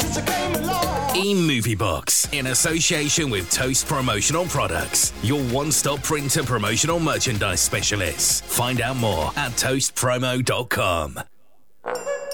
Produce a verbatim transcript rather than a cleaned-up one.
eMovieBox, in association with Toast Promotional Products, your one-stop print and promotional merchandise specialists. Find out more at toast promo dot com.